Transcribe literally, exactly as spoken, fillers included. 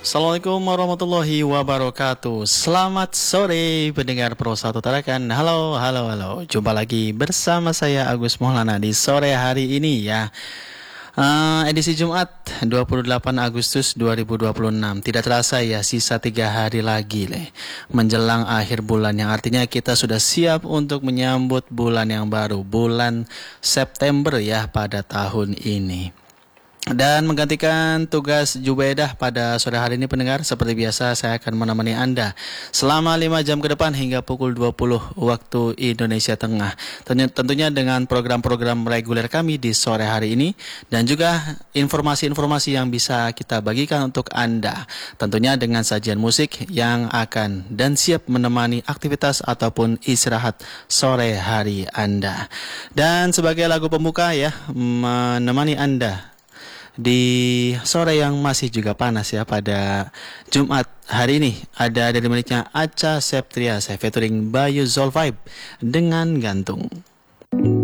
Assalamualaikum warahmatullahi wabarakatuh. Selamat sore pendengar Pro satu Tarakan. Halo, halo, halo. Jumpa lagi bersama saya Agus Maulana di sore hari ini ya. Uh, edisi Jumat dua puluh delapan Agustus dua ribu dua puluh enam. Tidak terasa ya, sisa tiga hari lagi leh menjelang akhir bulan, yang artinya kita sudah siap untuk menyambut bulan yang baru, bulan September ya pada tahun ini. Dan menggantikan tugas Jubaidah pada sore hari ini pendengar, seperti biasa saya akan menemani Anda selama lima jam ke depan hingga pukul dua puluh waktu Indonesia Tengah. Tentunya dengan program-program reguler kami di sore hari ini dan juga informasi-informasi yang bisa kita bagikan untuk Anda. Tentunya dengan sajian musik yang akan dan siap menemani aktivitas ataupun istirahat sore hari Anda. Dan sebagai lagu pembuka ya, menemani Anda di sore yang masih juga panas ya pada Jumat hari ini, ada dari miliknya Acha Septriasa featuring Bayu Zolvibe dengan Gantung.